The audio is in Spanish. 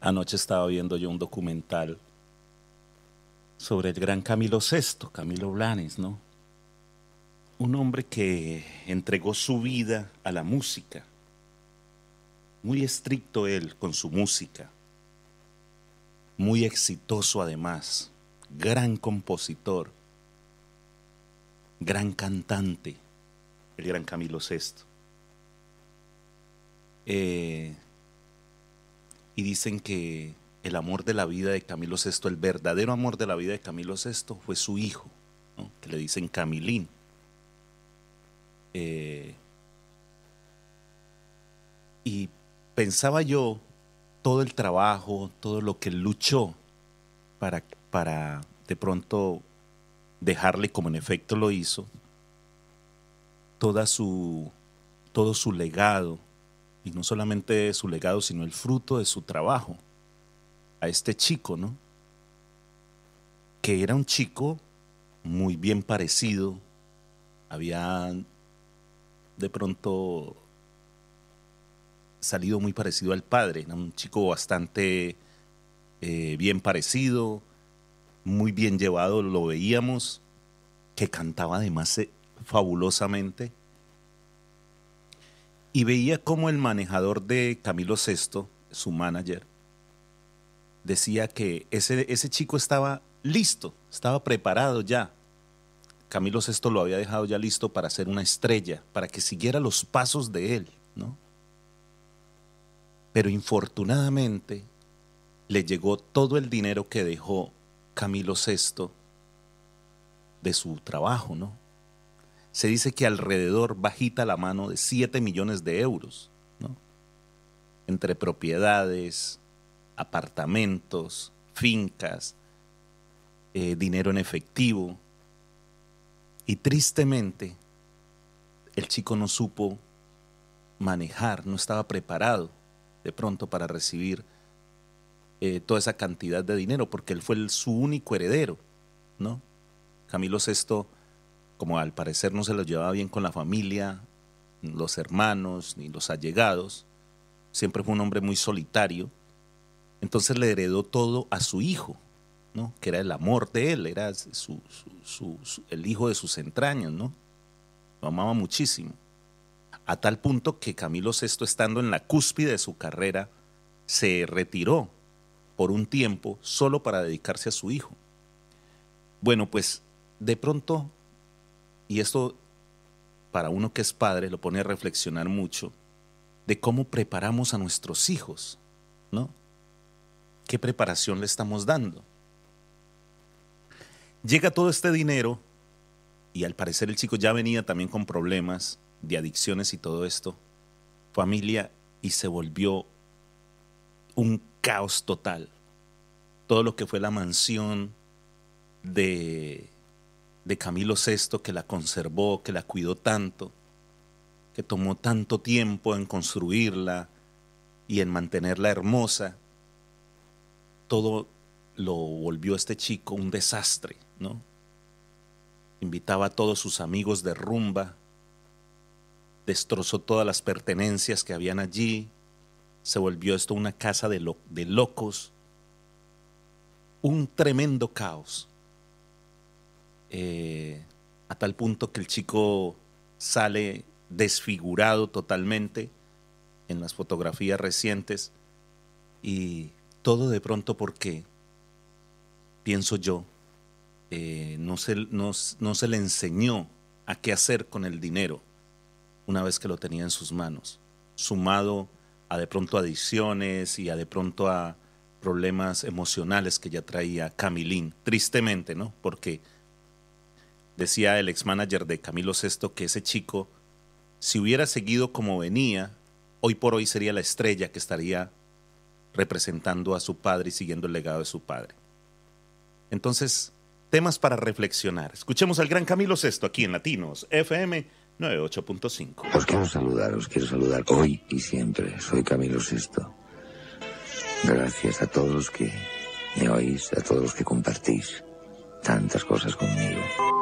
Anoche estaba viendo yo un documental sobre el gran Camilo Sesto, Camilo Blanes, ¿no? Un hombre que entregó su vida a la música. Muy estricto él con su música. Muy exitoso además. Gran compositor. Gran cantante. El gran Camilo Sesto. Y dicen que el amor de la vida de Camilo Sesto, el verdadero amor de la vida de Camilo Sesto fue su hijo, ¿no? Que le dicen Camilín. Y pensaba yo todo el trabajo, todo lo que él luchó para de pronto dejarle, como en efecto lo hizo, todo su legado, y no solamente su legado, sino el fruto de su trabajo, a este chico, ¿no? Que era un chico muy bien parecido, había de pronto salido muy parecido al padre, era un chico bastante bien parecido, muy bien llevado, lo veíamos, que cantaba además fabulosamente. Y veía cómo el manejador de Camilo Sesto, su manager, decía que ese chico estaba listo, estaba preparado ya. Camilo Sesto lo había dejado ya listo para ser una estrella, para que siguiera los pasos de él, ¿no? Pero infortunadamente le llegó todo el dinero que dejó Camilo Sesto de su trabajo, ¿no? Se dice que alrededor, bajita la mano, de 7 millones de euros, ¿no? Entre propiedades, apartamentos, fincas, dinero en efectivo. Y tristemente, el chico no supo manejar, no estaba preparado de pronto para recibir toda esa cantidad de dinero, porque él fue su único heredero, ¿no? Camilo Sesto, como al parecer no se lo llevaba bien con la familia, los hermanos, ni los allegados, siempre fue un hombre muy solitario, entonces le heredó todo a su hijo, ¿no? Que era el amor de él, era el hijo de sus entrañas, ¿no? Lo amaba muchísimo. A tal punto que Camilo Sesto, estando en la cúspide de su carrera, se retiró por un tiempo solo para dedicarse a su hijo. Bueno, pues de pronto, y esto para uno que es padre lo pone a reflexionar mucho, de cómo preparamos a nuestros hijos, ¿no? ¿Qué preparación le estamos dando? Llega todo este dinero y al parecer el chico ya venía también con problemas de adicciones y todo esto, familia, y se volvió un caos total. Todo lo que fue la mansión de Camilo Sesto, que la conservó, que la cuidó tanto, que tomó tanto tiempo en construirla y en mantenerla hermosa, todo lo volvió este chico un desastre, ¿no? Invitaba a todos sus amigos de rumba, destrozó todas las pertenencias que habían allí, se volvió esto una casa de locos, un tremendo caos, a tal punto que el chico sale desfigurado totalmente en las fotografías recientes, y todo de pronto porque, pienso yo, no se le enseñó a qué hacer con el dinero una vez que lo tenía en sus manos, sumado a de pronto adicciones y a de pronto a problemas emocionales que ya traía Camilín, tristemente, ¿no? Porque decía el ex-manager de Camilo Sesto que ese chico, si hubiera seguido como venía, hoy por hoy sería la estrella que estaría representando a su padre y siguiendo el legado de su padre. Entonces, temas para reflexionar. Escuchemos al gran Camilo Sesto aquí en Latinos FM 98.5. Os quiero saludar hoy y siempre. Soy Camilo Sesto. Gracias a todos los que me oís, a todos los que compartís tantas cosas conmigo.